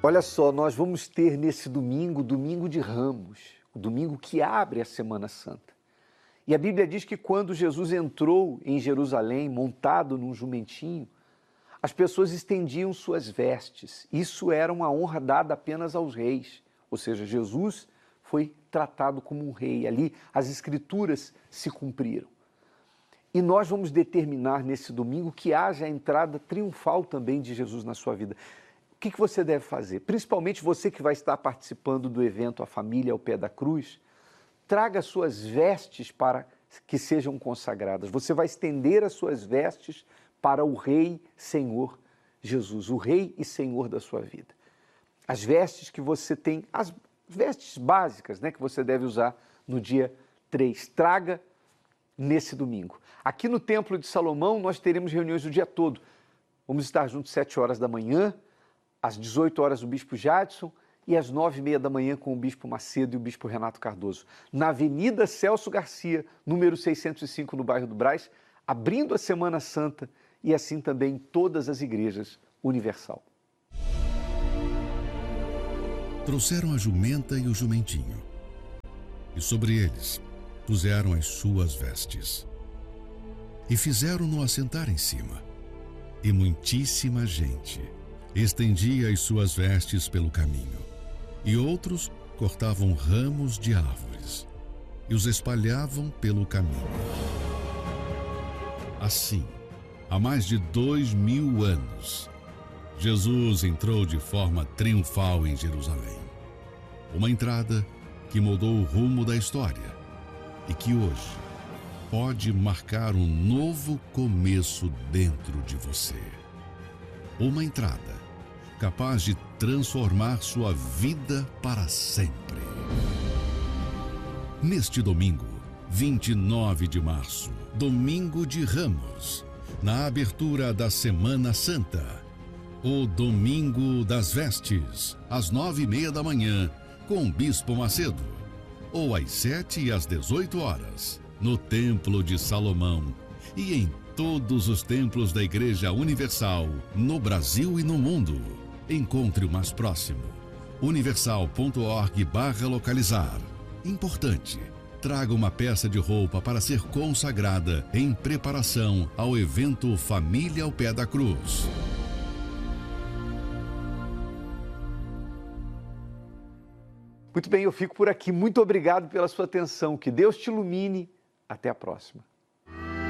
Olha só, nós vamos ter nesse domingo, domingo de Ramos, o domingo que abre a Semana Santa. E a Bíblia diz que quando Jesus entrou em Jerusalém, montado num jumentinho, as pessoas estendiam suas vestes. Isso era uma honra dada apenas aos reis. Ou seja, Jesus foi tratado como um rei. Ali as escrituras se cumpriram. E nós vamos determinar nesse domingo que haja a entrada triunfal também de Jesus na sua vida. O que você deve fazer? Principalmente você que vai estar participando do evento A Família ao Pé da Cruz, traga suas vestes para que sejam consagradas. Você vai estender as suas vestes para o Rei Senhor Jesus, o Rei e Senhor da sua vida. As vestes que você tem, as vestes básicas, né, que você deve usar no dia 3. Traga nesse domingo. Aqui no Templo de Salomão nós teremos reuniões o dia todo. Vamos estar juntos às 7 horas da manhã, às 18 horas o Bispo Jadson e às 9h30 da manhã com o Bispo Macedo e o Bispo Renato Cardoso. Na Avenida Celso Garcia, número 605, no bairro do Brás, abrindo a Semana Santa e assim também em todas as igrejas universal. Trouxeram a jumenta e o jumentinho, e sobre eles puseram as suas vestes, e fizeram-no assentar em cima. E muitíssima gente estendia as suas vestes pelo caminho, e outros cortavam ramos de árvores e os espalhavam pelo caminho. Assim, há mais de 2000 anos, Jesus entrou de forma triunfal em Jerusalém. Uma entrada que mudou o rumo da história e que hoje pode marcar um novo começo dentro de você. Uma entrada capaz de transformar sua vida para sempre. Neste domingo, 29 de março, domingo de Ramos, na abertura da Semana Santa, o Domingo das Vestes, às 9h30 da manhã, com o Bispo Macedo, ou às 7 e às 18 horas, no Templo de Salomão e em todos os templos da Igreja Universal, no Brasil e no mundo. Encontre o mais próximo. universal.org/localizar. Importante, traga uma peça de roupa para ser consagrada em preparação ao evento Família ao Pé da Cruz. Muito bem, eu fico por aqui. Muito obrigado pela sua atenção. Que Deus te ilumine. Até a próxima.